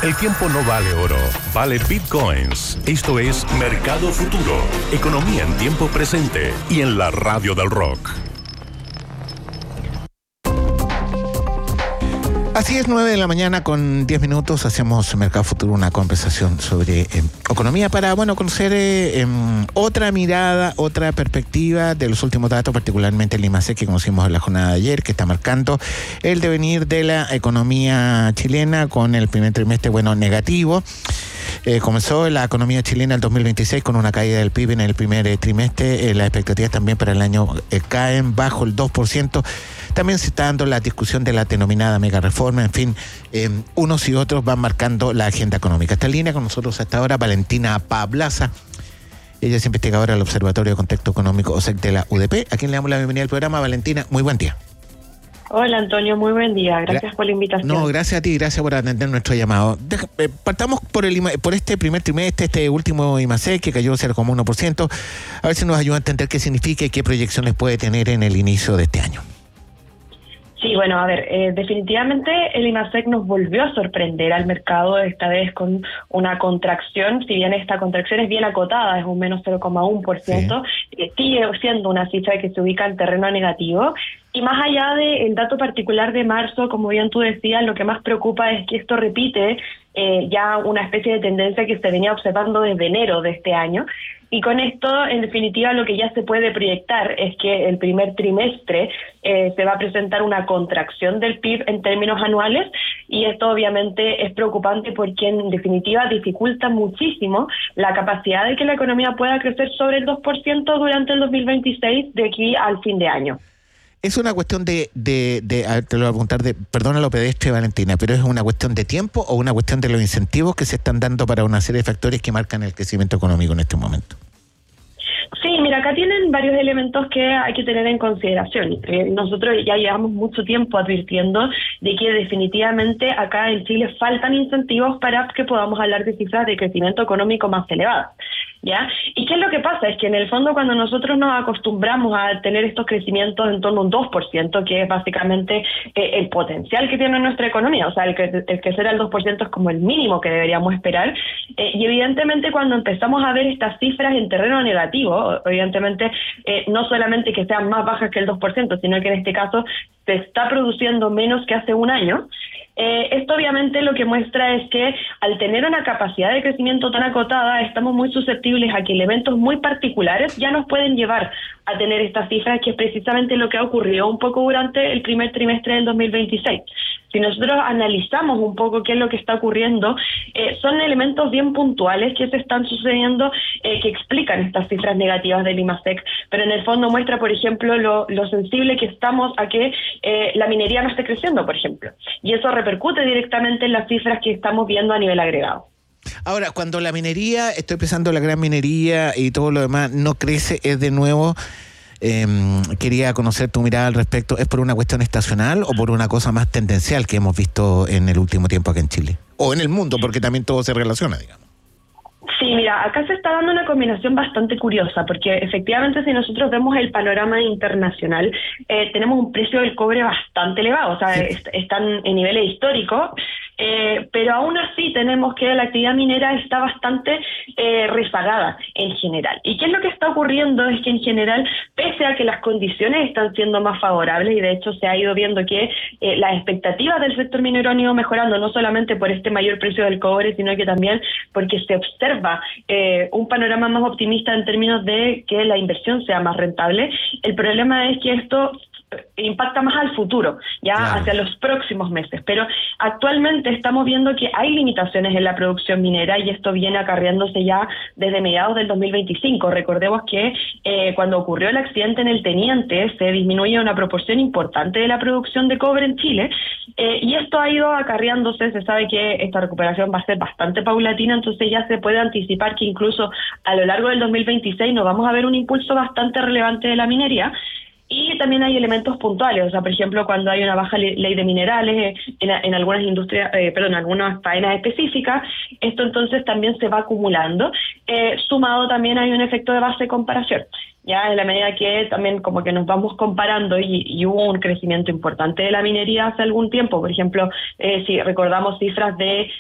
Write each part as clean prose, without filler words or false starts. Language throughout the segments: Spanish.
El tiempo no vale oro, vale bitcoins. Esto es Mercado Futuro, economía en tiempo presente y en la radio del rock. Así es, 9 de la mañana con 10 minutos, hacemos Mercado Futuro, una conversación sobre economía para, conocer otra mirada, otra perspectiva de los últimos datos, particularmente el IMACEC que conocimos en la jornada de ayer, que está marcando el devenir de la economía chilena con el primer trimestre, negativo. Comenzó la economía chilena el 2026 con una caída del PIB en el primer trimestre. Las expectativas también para el año caen bajo el 2%. También se está dando la discusión de la denominada mega reforma. En fin, unos y otros van marcando la agenda económica. Está en línea con nosotros hasta ahora Valentina Pablaza. Ella es investigadora del Observatorio de Contexto Económico OSEC de la UDP. A quien le damos la bienvenida al programa. Valentina, muy buen día. Hola Antonio, muy buen día. Gracias por la invitación. No, gracias a ti, gracias por atender nuestro llamado. Partamos por este primer trimestre, este último IMACEC que cayó 0,1%. A ver si nos ayuda a entender qué significa y qué proyecciones puede tener en el inicio de este año. Sí, definitivamente el IMACEC nos volvió a sorprender al mercado, esta vez con una contracción, si bien esta contracción es bien acotada, es un menos 0,1%, sigue siendo una cifra que se ubica en terreno negativo. Y más allá del dato particular de marzo, como bien tú decías, lo que más preocupa es que esto repite ya una especie de tendencia que se venía observando desde enero de este año. Y con esto, en definitiva, lo que ya se puede proyectar es que el primer trimestre se va a presentar una contracción del PIB en términos anuales, y esto obviamente es preocupante porque en definitiva dificulta muchísimo la capacidad de que la economía pueda crecer sobre el 2% durante el 2026 de aquí al fin de año. Es una cuestión a ver, te lo voy a preguntar, perdona lo pedestre, Valentina, pero ¿es una cuestión de tiempo o una cuestión de los incentivos que se están dando para una serie de factores que marcan el crecimiento económico en este momento? Sí, mira, acá tienen varios elementos que hay que tener en consideración. Nosotros ya llevamos mucho tiempo advirtiendo de que definitivamente acá en Chile faltan incentivos para que podamos hablar de cifras de crecimiento económico más elevadas, ¿ya? ¿Y qué es lo que pasa? Es que en el fondo cuando nosotros nos acostumbramos a tener estos crecimientos en torno a un 2%, que es básicamente el potencial que tiene nuestra economía, o sea, el crecer al 2% es como el mínimo que deberíamos esperar, y evidentemente cuando empezamos a ver estas cifras en terreno negativo, evidentemente no solamente que sean más bajas que el 2%, sino que en este caso se está produciendo menos que hace un año. Esto obviamente lo que muestra es que al tener una capacidad de crecimiento tan acotada, estamos muy susceptibles a que elementos muy particulares ya nos pueden llevar a tener estas cifras, que es precisamente lo que ha ocurrido un poco durante el primer trimestre del 2026. Si nosotros analizamos un poco qué es lo que está ocurriendo, son elementos bien puntuales que se están sucediendo que explican estas cifras negativas del IMACEC, pero en el fondo muestra, por ejemplo, lo sensible que estamos a que la minería no esté creciendo, por ejemplo, y eso repercute directamente en las cifras que estamos viendo a nivel agregado. Ahora, cuando la minería, estoy pensando en la gran minería y todo lo demás, no crece, es de nuevo... quería conocer tu mirada al respecto. ¿Es por una cuestión estacional o por una cosa más tendencial que hemos visto en el último tiempo acá en Chile? O en el mundo, porque también todo se relaciona, digamos. Sí, mira, acá se está dando una combinación bastante curiosa, porque efectivamente si nosotros vemos el panorama internacional, tenemos un precio del cobre bastante elevado, o sea, están en niveles históricos, pero aún así tenemos que la actividad minera está bastante rezagada en general. ¿Y qué es lo que está ocurriendo? Es que en general, pese a que las condiciones están siendo más favorables, y de hecho se ha ido viendo que las expectativas del sector minero han ido mejorando, no solamente por este mayor precio del cobre, sino que también porque se observa un panorama más optimista en términos de que la inversión sea más rentable. El problema es que esto impacta más al futuro, ya claro, hacia los próximos meses, pero actualmente estamos viendo que hay limitaciones en la producción minera y esto viene acarreándose ya desde mediados del 2025. Recordemos que cuando ocurrió el accidente en el Teniente se disminuye una proporción importante de la producción de cobre en Chile, y esto ha ido acarreándose. Se sabe que esta recuperación va a ser bastante paulatina, entonces ya se puede anticipar que incluso a lo largo del 2026 nos vamos a ver un impulso bastante relevante de la minería. Y también hay elementos puntuales, o sea, por ejemplo, cuando hay una baja ley de minerales en algunas industrias, en algunas faenas específicas, esto entonces también se va acumulando, sumado también hay un efecto de base de comparación. ya en la medida que también como que nos vamos comparando y hubo un crecimiento importante de la minería hace algún tiempo. Por ejemplo, si recordamos cifras del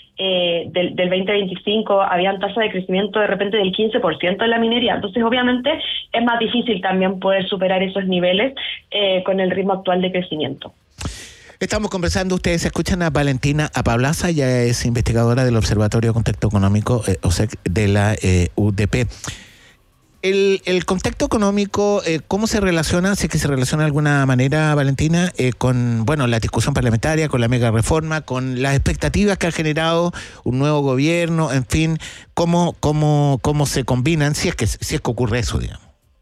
2025, habían tasas de crecimiento de repente del 15% en la minería. Entonces, obviamente, es más difícil también poder superar esos niveles con el ritmo actual de crecimiento. Estamos conversando, ustedes escuchan a Valentina Apablaza, ella es investigadora del Observatorio de Contexto Económico, OSEC, de la UDP. El contexto económico, ¿cómo se relaciona? Sé que se relaciona de alguna manera, Valentina, con la discusión parlamentaria, con la mega reforma, con las expectativas que ha generado un nuevo gobierno, en fin, ¿cómo se combinan, si es que ocurre eso, digamos?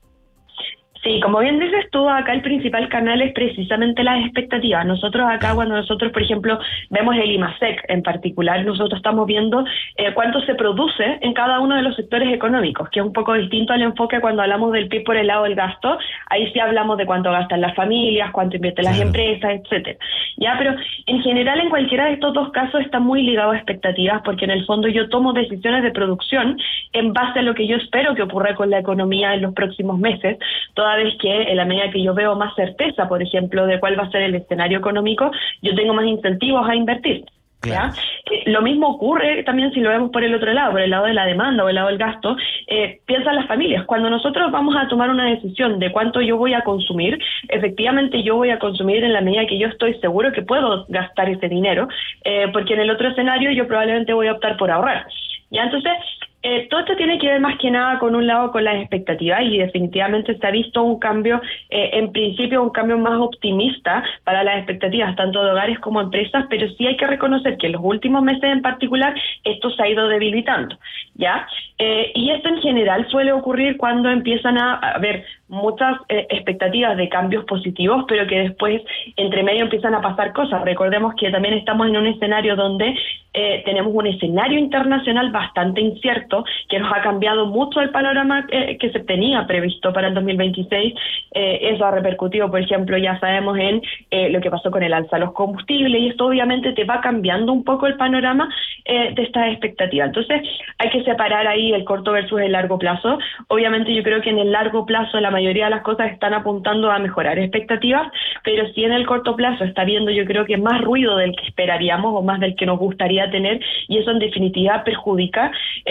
Sí, como bien dices tú, acá el principal canal es precisamente las expectativas. Nosotros acá, cuando nosotros, por ejemplo, vemos el IMASEC en particular, nosotros estamos viendo cuánto se produce en cada uno de los sectores económicos, que es un poco distinto al enfoque cuando hablamos del PIB por el lado del gasto. Ahí sí hablamos de cuánto gastan las familias, cuánto invierten las empresas, etcétera. Ya, pero en general en cualquiera de estos dos casos está muy ligado a expectativas, porque en el fondo yo tomo decisiones de producción en base a lo que yo espero que ocurra con la economía en los próximos meses, toda vez que en la medida que yo veo más certeza, por ejemplo, de cuál va a ser el escenario económico, yo tengo más incentivos a invertir. Claro. Lo mismo ocurre también si lo vemos por el otro lado, por el lado de la demanda o el lado del gasto. Piensan las familias, cuando nosotros vamos a tomar una decisión de cuánto yo voy a consumir, efectivamente yo voy a consumir en la medida que yo estoy seguro que puedo gastar ese dinero, porque en el otro escenario yo probablemente voy a optar por ahorrar. ¿Ya? Entonces, todo esto tiene que ver más que nada con un lado con las expectativas, y definitivamente se ha visto un cambio, en principio un cambio más optimista para las expectativas tanto de hogares como empresas, pero sí hay que reconocer que en los últimos meses en particular esto se ha ido debilitando, ¿ya? Y esto en general suele ocurrir cuando empiezan a haber muchas expectativas de cambios positivos, pero que después entre medio empiezan a pasar cosas. Recordemos que también estamos en un escenario donde tenemos un escenario internacional bastante incierto, que nos ha cambiado mucho el panorama que se tenía previsto para el 2026. Eso ha repercutido, por ejemplo, ya sabemos en lo que pasó con el alza de los combustibles, y esto obviamente te va cambiando un poco el panorama de estas expectativas. Entonces hay que separar ahí el corto versus el largo plazo. Obviamente yo creo que en el largo plazo la mayoría de las cosas están apuntando a mejorar expectativas, pero si en el corto plazo está viendo, yo creo que más ruido del que esperaríamos o más del que nos gustaría tener, y eso en definitiva perjudica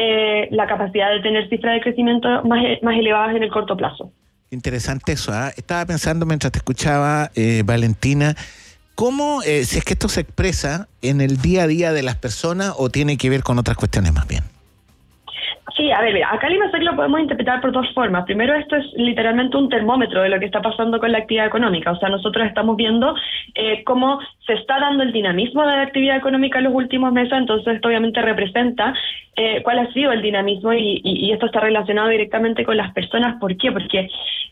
la capacidad de tener cifras de crecimiento más elevadas en el corto plazo. Interesante eso, ¿eh? Estaba pensando mientras te escuchaba, Valentina, ¿cómo, si es que esto se expresa en el día a día de las personas o tiene que ver con otras cuestiones más bien? Sí, a ver, mira, acá el IMASEC lo podemos interpretar por dos formas. Primero, esto es literalmente un termómetro de lo que está pasando con la actividad económica. O sea, nosotros estamos viendo cómo se está dando el dinamismo de la actividad económica en los últimos meses. Entonces, esto obviamente representa cuál ha sido el dinamismo, y esto está relacionado directamente con las personas. ¿Por qué? Porque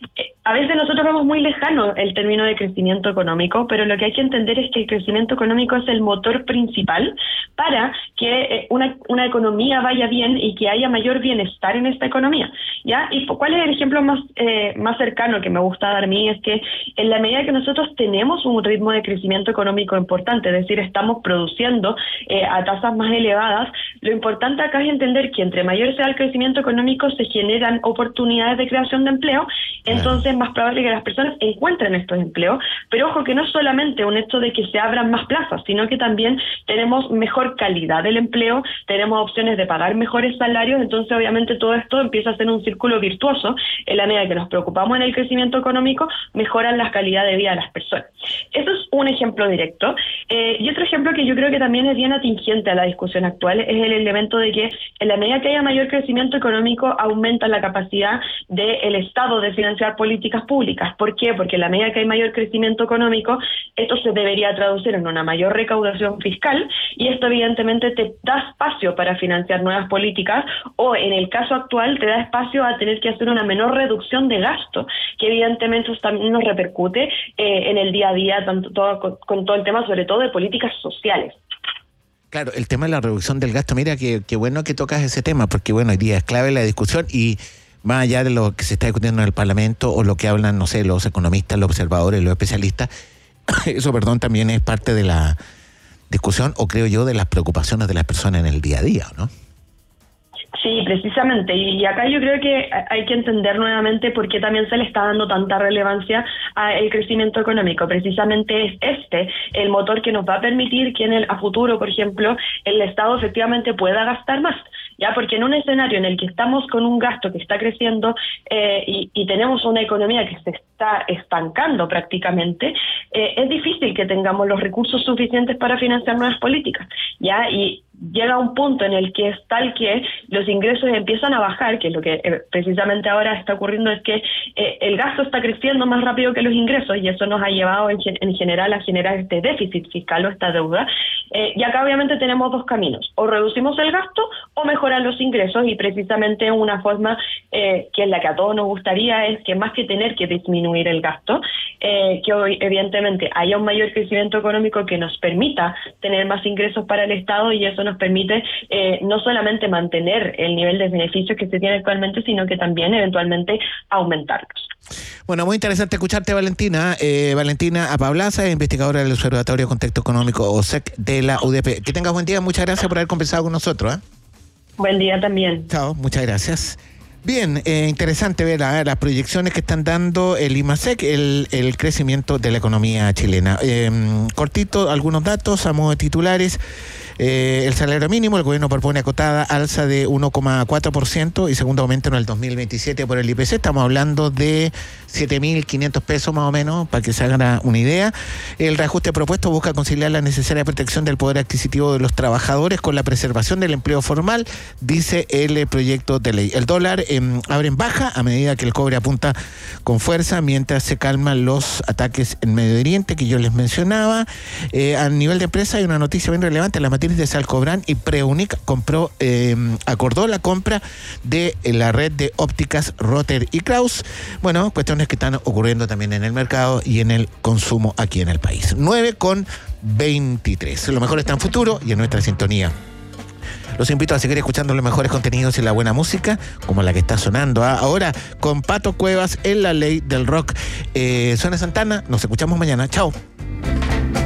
a veces nosotros vemos muy lejano el término de crecimiento económico, pero lo que hay que entender es que el crecimiento económico es el motor principal para que una economía vaya bien y que haya mayor bienestar en esta economía, ¿ya? ¿Y cuál es el ejemplo más cercano que me gusta dar a mí? Es que en la medida que nosotros tenemos un ritmo de crecimiento económico importante, es decir, estamos produciendo a tasas más elevadas, lo importante acá es entender que entre mayor sea el crecimiento económico se generan oportunidades de creación de empleo, entonces es más probable que las personas encuentren estos empleos, pero ojo que no es solamente un hecho de que se abran más plazas, sino que también tenemos mejor calidad del empleo, tenemos opciones de pagar mejores salarios. Entonces obviamente todo esto empieza a ser un círculo virtuoso. En la medida que nos preocupamos en el crecimiento económico, mejoran la calidad de vida de las personas. Eso es un ejemplo directo. Y otro ejemplo que yo creo que también es bien atingente a la discusión actual es el elemento de que en la medida que haya mayor crecimiento económico, aumenta la capacidad del Estado de financiar políticas públicas. ¿Por qué? Porque en la medida que hay mayor crecimiento económico, esto se debería traducir en una mayor recaudación fiscal, y esto evidentemente te da espacio para financiar nuevas políticas, o en el caso actual te da espacio a tener que hacer una menor reducción de gasto, que evidentemente eso también nos repercute en el día a día, con todo el tema, sobre todo de políticas sociales. Claro, el tema de la reducción del gasto, mira qué bueno que tocas ese tema, porque bueno, hoy día es clave la discusión, y más allá de lo que se está discutiendo en el Parlamento o lo que hablan, no sé, los economistas, los observadores, los especialistas, eso, también es parte de la discusión, o creo yo, de las preocupaciones de las personas en el día a día, ¿no? Sí, precisamente. Y acá yo creo que hay que entender nuevamente por qué también se le está dando tanta relevancia al crecimiento económico. Precisamente es el motor que nos va a permitir que a futuro, por ejemplo, el Estado efectivamente pueda gastar más. Ya, porque en un escenario en el que estamos con un gasto que está creciendo y tenemos una economía que se está estancando prácticamente, es difícil que tengamos los recursos suficientes para financiar nuevas políticas. Ya, y llega un punto en el que es tal que los ingresos empiezan a bajar, que es lo que precisamente ahora está ocurriendo, es que el gasto está creciendo más rápido que los ingresos, y eso nos ha llevado en general a generar este déficit fiscal o esta deuda. Y acá obviamente tenemos dos caminos: o reducimos el gasto o mejoran los ingresos, y precisamente una forma que es la que a todos nos gustaría es que, más que tener que disminuir el gasto, que hoy evidentemente haya un mayor crecimiento económico que nos permita tener más ingresos para el Estado, y eso nos permite no solamente mantener el nivel de beneficios que se tiene actualmente, sino que también eventualmente aumentarlos. Bueno, muy interesante escucharte, Valentina. Valentina Apablaza, investigadora del Observatorio de Contexto Económico OSEC de la UDP. Que tengas buen día, muchas gracias por haber conversado con nosotros. Buen día también. Chao, muchas gracias. Bien, interesante ver las proyecciones que están dando el IMASEC, el crecimiento de la economía chilena. Cortito, algunos datos a modo de titulares. El salario mínimo, el gobierno propone acotada alza de 1,4% y segundo aumento en el 2027 por el IPC. Estamos hablando de 7.500 pesos más o menos, para que se hagan una idea. El reajuste propuesto busca conciliar la necesaria protección del poder adquisitivo de los trabajadores con la preservación del empleo formal, dice el proyecto de ley. El dólar abre en baja a medida que el cobre apunta con fuerza, mientras se calman los ataques en Medio Oriente que yo les mencionaba. A nivel de empresa hay una noticia bien relevante: la matriz de Salcobran y Preunic acordó la compra de la red de ópticas Rotter y Kraus. Bueno, cuestiones que están ocurriendo también en el mercado y en el consumo aquí en el país. 9:23. Lo mejor está en futuro y en nuestra sintonía. Los invito a seguir escuchando los mejores contenidos y la buena música, como la que está sonando ahora con Pato Cuevas en La Ley del Rock. Suena Santana, nos escuchamos mañana. Chao.